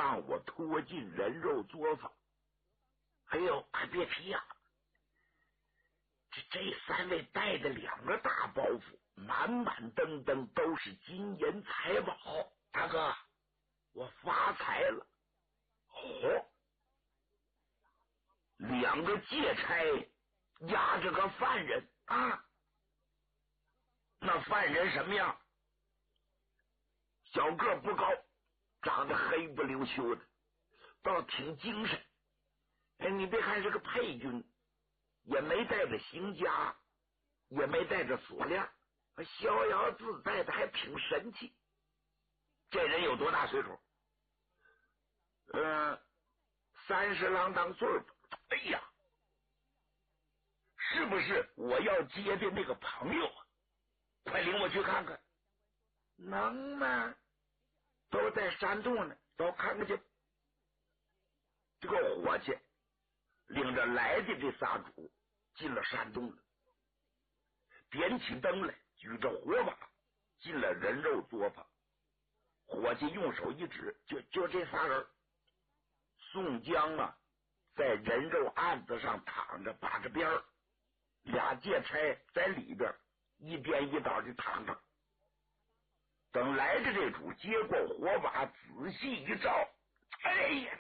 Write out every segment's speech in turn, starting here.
让我拖进人肉作坊。哎呦，还别提呀，这3位带着2个大包袱，满满登登都是金银财宝。大哥，我发财了！哦，2个劫差押着个犯人啊！那犯人什么样？小个不高，长得黑不溜秋的，倒挺精神。哎，你别看是个配军，也没带着刑枷，也没带着锁链，逍遥自在的，还挺神气。这人有多大岁数？30郎当岁数。哎呀，是不是我要接的那个朋友啊？快领我去看看。能吗？都在山洞呢，走，看看去。这个伙计领着来的这仨主进了山洞了，点起灯来，举着火把进了人肉作坊。伙计用手一指，就这仨人。宋江啊，在人肉案子上躺着，把着边儿，2劫差在里边一边一倒的躺着。等来的这主接过火把，仔细一照，哎呀，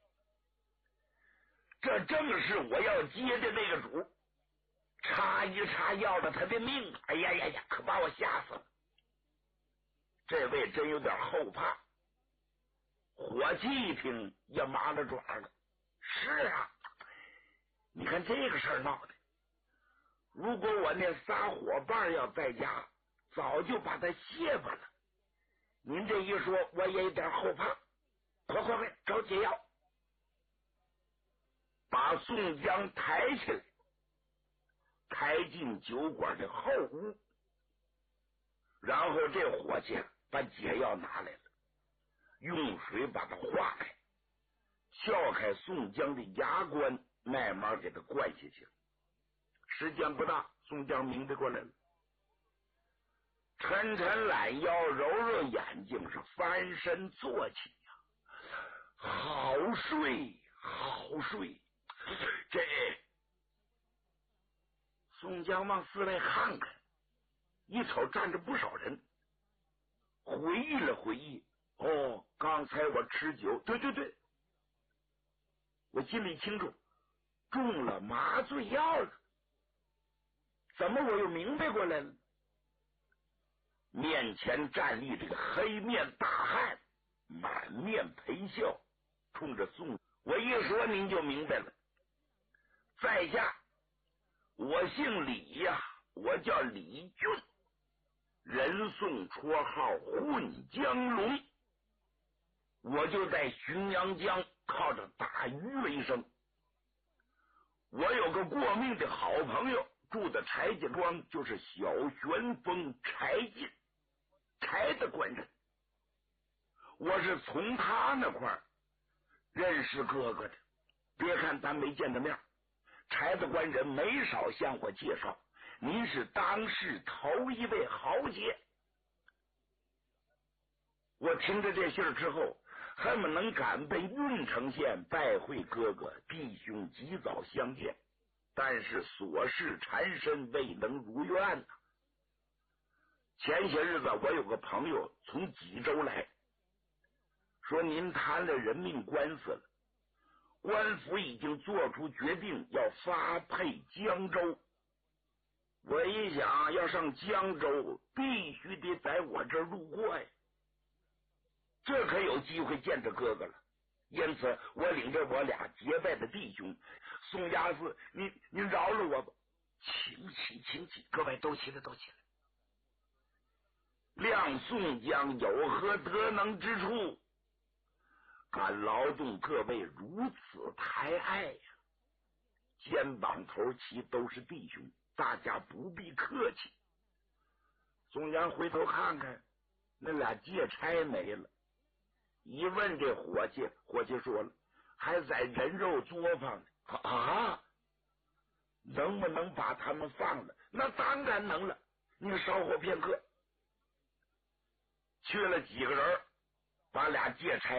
这正是我要接的那个主，插一插要了他的命。哎呀呀呀，可把我吓死了！这位真有点后怕。伙计一听也麻了爪了。是啊，你看这个事儿闹的，如果我那仨伙伴要在家，早就把他卸巴了。您这一说，我也有点后怕。快找解药，把宋江抬起来，抬进酒馆的后屋，然后这伙计把解药拿来了，用水把它化开，撬开宋江的牙关，慢慢给他灌下去。时间不大，宋江明白过来了，抻懒腰，揉揉眼睛，是翻身坐起呀，好睡。这宋江往四外看看，一瞅站着不少人，回忆了回忆，刚才我吃酒，对，我心里清楚，中了麻醉药了。怎么我又明白过来了？面前站立这个黑面大汉，满面陪笑，冲着宋，我一说您就明白了。在下我姓李呀，我叫李俊，人送绰号混江龙，我就在浔阳江靠着打鱼为生。我有个过命的好朋友，住的柴家庄，就是小旋风柴进，柴的官人。我是从他那块儿认识哥哥的，别看咱没见着面，柴的官人没少向我介绍，您是当世头一位豪杰。我听着这信儿之后，恨不能赶奔郓城县拜会哥哥，弟兄及早相见，但是琐事缠身，未能如愿呐。前些日子我有个朋友从济州来，说您谈了人命官司了，官府已经做出决定，要发配江州。我一想，要上江州，必须得在我这儿路过呀，这可有机会见着哥哥了。因此我领着我俩结拜的弟兄，宋家四，您饶了我吧。请起，各位都起来。谅宋江有何得能之处，敢劳动各位如此抬爱呀。肩膀头齐，都是弟兄，大家不必客气。宋江回头看看，那俩劫差没了。一问这伙计说了，还在人肉作坊呢。啊，能不能把他们放了？那当然能了，你稍后片刻。去了几个人，把俩劫差